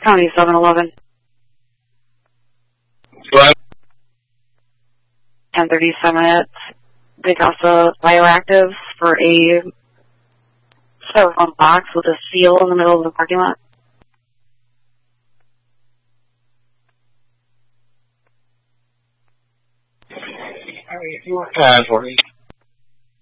County 7-Eleven. What? 1037 minutes. They tossed the bioactives for a styrofoam box with a seal in the middle of the parking lot. Alright, you work on for me.